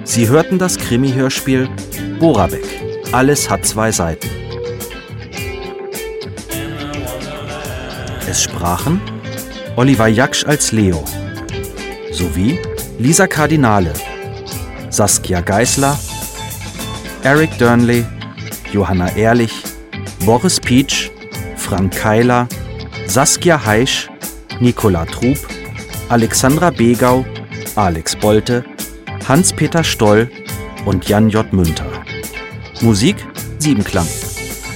Sie hörten das Krimi-Hörspiel Borabek. Alles hat zwei Seiten. Es sprachen Oliver Jaksch als Leo sowie Lisa Kardinale, Saskia Geisler, Eric Durnley, Johanna Ehrlich, Boris Pietsch, Frank Keiler, Saskia Heisch, Nicola Trub, Alexandra Begau, Alex Bolte, Hans-Peter Stoll und Jan J. Münter. Musik Siebenklang.